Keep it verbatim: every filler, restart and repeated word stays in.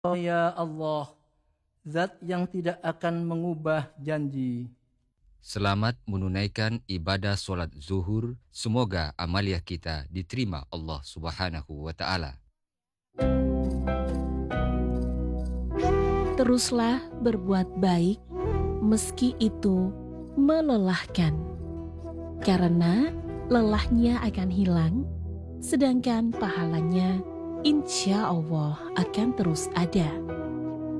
Oh ya Allah, Zat yang tidak akan mengubah janji. Selamat menunaikan ibadah solat zuhur. Semoga amaliah kita diterima Allah Subhanahu wa Ta'ala. Teruslah berbuat baik meski itu melelahkan, karena lelahnya akan hilang, sedangkan pahalanya insya Allah akan terus ada.